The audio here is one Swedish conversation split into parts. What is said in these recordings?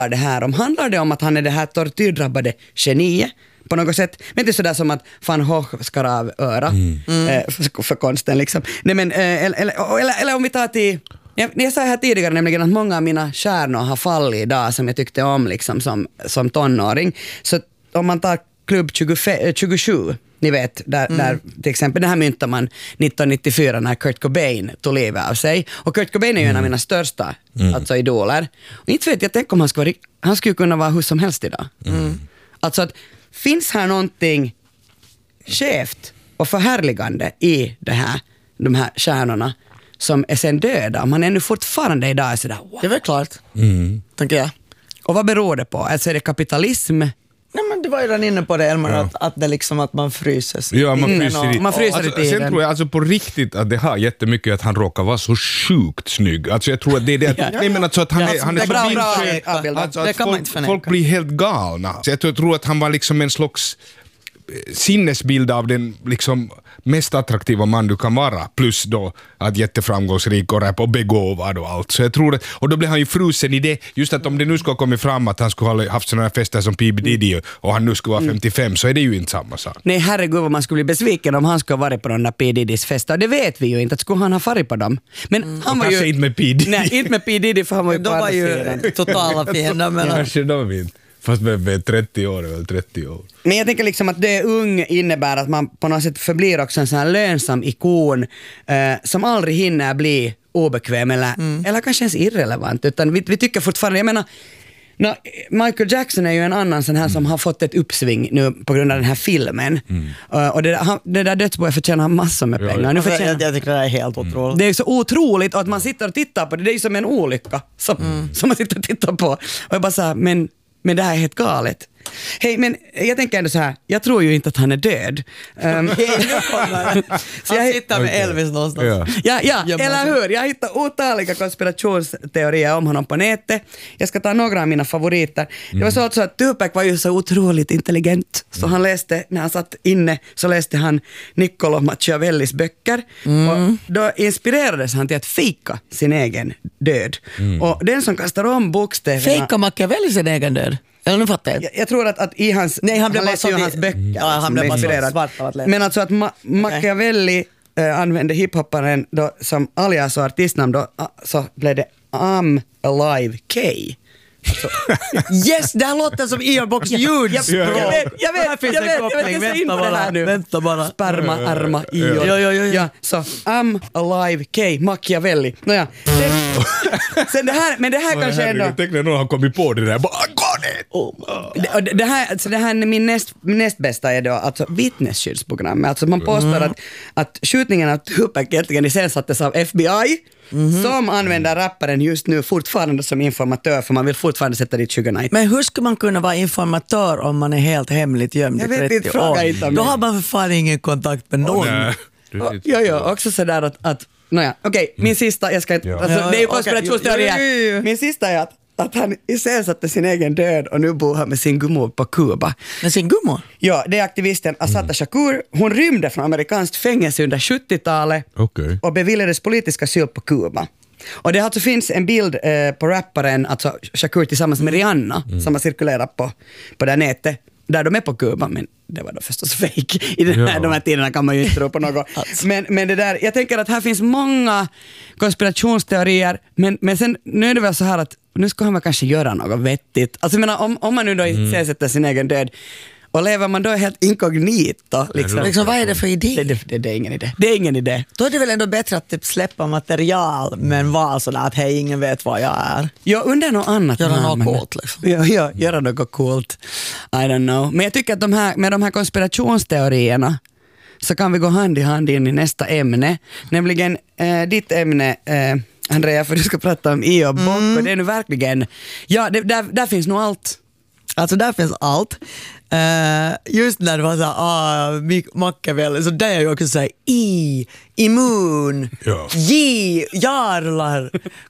det här om? Handlar det om att han är det här tortyrdrabbade geniet på något sätt? Men det är sådär som att Van Gogh skar av öra för konsten liksom. Nej, men, eller om vi tar till... Jag sa här tidigare nämligen att många av mina stjärnor har fallit idag som jag tyckte om liksom, som tonåring. Så om man tar klubb 27, ni vet, där till exempel det här myntar man 1994 när Kurt Cobain tog livet av sig. Och Kurt Cobain är ju en av mina största alltså idoler. Och inte vet jag, tänk om han skulle kunna vara hur som helst idag. Alltså att finns här någonting skevt och förhärligande i de här stjärnorna som är sen döda, man ännu fortfarande idag är sådär, wow. Det är väl klart, tänker jag. Och vad beror det på? Alltså är det kapitalism? Nej, men du var ju redan inne på det, Elmar, att det liksom att man fryses. Ja, man fryser i tiden. Sen tror jag alltså på riktigt att det har jättemycket att han råkar vara så sjukt snygg. Alltså jag tror att det är det att, nej, men alltså att han är så vindskönt. Alltså att folk blir helt galna. Så jag tror att han var liksom en slags sinnesbild av den liksom mest attraktiva man du kan vara, plus då att jätteframgångsrik och rap och begåvad och allt. Så jag tror att, och då blev han ju frusen i det, just att om det nu skulle komma fram att han skulle ha haft sådana här fester som P. Diddy och han nu skulle vara 55, så är det ju inte samma sak. Nej, herregud vad man skulle bli besviken om han skulle ha varit på de där P. Diddys fester. Det vet vi ju inte, att skulle han ha farit på dem. Men han var ju... Kanske inte med P. Diddy. Nej, inte med P. Diddy, för han var ju de var ju totala fiender. Men kanske de inte. Fast med 30 år eller 30 år. Men jag tänker liksom att det är ung innebär att man på något sätt förblir också en sån här lönsam ikon som aldrig hinner bli obekväm eller kanske ens irrelevant. Utan vi tycker fortfarande, jag menar, Michael Jackson är ju en annan sån här som har fått ett uppsving nu på grund av den här filmen. Och det där dödsboet förtjänar massor med pengar. Nu jag tycker det är helt otroligt. Det är så otroligt att man sitter och tittar på det. Det är ju som en olycka som man sitter och tittar på. Och jag bara så här, men det här är helt galet. Hej, men jag tänker ändå så här, jag tror ju inte att han är död. Han sitter med Elvis någonstans. Ja, eller hur? Jag hittar otaliga konspirationsteorier om honom på nätet. Jag ska ta några av mina favoriter. Det var så att Tupac var ju så otroligt intelligent. Så han läste, när han satt inne, så läste han Niccolo Machiavellis böcker. Och då inspirerades han till att fejka sin egen död. Och den som kastar om bokstäverna... Fejka Machiavelli sin egen död? Eller nu fattar jag tror att i hans... Nej, han läste ju hans böcker. Ja, han blev bara svart av att läsa. Men alltså att Machiavelli använde hiphopparen då, som alias och artistnamn då, så blev det I'm Alive K. Alltså, yes, det här låter som Earbox Huge. Jag vet. Vänta bara. Sperma, arma, Ior. Ja, så I'm Alive K. Machiavelli. Nåja. Sen det här, men det här kanske ändå... Jag tänkte någon har kommit på det där. Det här är min näst bästa är då alltså vittnesskyddsprogram. Alltså man påstår att skjutningen av Tupac egentligen iscensattes av FBI som använder rapparen just nu fortfarande som informatör, för man vill fortfarande sätta dit 2019. Men hur ska man kunna vara informatör om man är helt hemligt gömd i 30 år? Då har man för fan ingen kontakt med någon. Ja, också sådär att nåja, okej, min sista, jag ska inte, alltså, det är ju konspirationsteorier. Min sista är att han iscensatte sin egen död och nu bor han med sin gummo på Kuba. Med sin gummo? Ja, det är aktivisten Assata Shakur. Hon rymde från amerikanskt fängelse under 70-talet och beviljades politisk asyl på Kuba. Och det alltså finns en bild på rapparen, alltså Shakur tillsammans med Rihanna som har cirkulerat på det nätet, där de är på Kuba, men det var då förstås fake. I de här tiderna kan man ju inte tro på något. Men det där, jag tänker att här finns många konspirationsteorier, men sen nu är det väl så här att nu ska han väl kanske göra något vettigt. Alltså jag menar, om man nu då sätter sin egen död och lever man då helt inkognito. Liksom, vad är det för idé? Det är ingen idé. Det är ingen idé. Då är det väl ändå bättre att typ släppa material men vara sådär att hej, ingen vet vad jag är. Ja, under något annat. Göra något coolt liksom. Ja, göra något coolt. I don't know. Men jag tycker att med de här konspirationsteorierna så kan vi gå hand i hand in i nästa ämne. Nämligen ditt ämne, Andrea, för du ska prata om Io Bock och det är nu verkligen, ja, där finns nog allt. Alltså där finns allt. just när det var så här, Machiavelli, så där är jag också så här, immun, jarlar,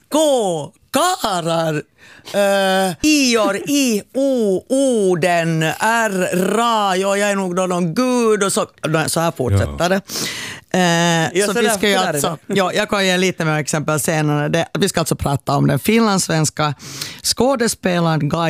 karar, ior, orden, ra, jag är nog då någon gud och så här fortsätter det. Så vi ska ju alltså, jag kan ge lite mer exempel senare. Vi ska alltså prata om den finlandssvenska skådespelaren Guy